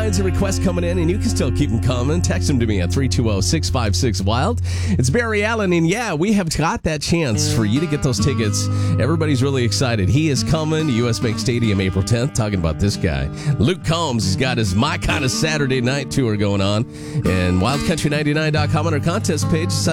kinds of requests coming in, and you can still keep them coming. Text them to me at 320-656-WILD. It's Barry Allen, and yeah, we have got that chance for you to get those tickets. Everybody's really excited. He is coming to U.S. Bank Stadium April 10th. Talking about this guy, Luke Combs. He's got his My Kind of Saturday Night tour going on. And wildcountry99.com on our contest page.